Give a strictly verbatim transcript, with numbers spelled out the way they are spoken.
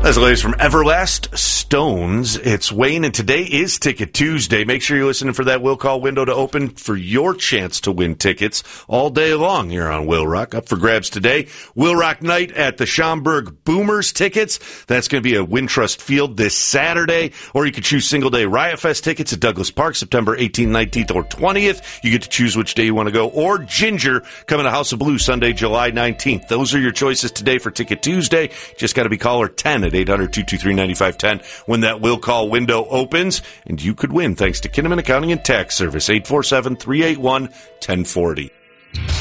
That's the latest from Everlast Stones. It's Wayne, and today is Ticket Tuesday. Make sure you're listening for that will call window to open for your chance to win tickets all day long here on Will Rock. Up for grabs today, Will Rock Night at the Schaumburg Boomers tickets. That's going to be at Wintrust Field this Saturday. Or you could choose single-day Riot Fest tickets at Douglas Park, September eighteenth, nineteenth, or twentieth. You get to choose which day you want to go. Or Ginger coming to House of Blues Sunday, July nineteenth. Those are your choices today for Ticket Tuesday. Just got to be caller ten at eight hundred, two two three, nine five one zero when that will call window opens, and you could win thanks to Kinnaman Accounting and Tax Service, eight four seven, three eight one, one zero four zero.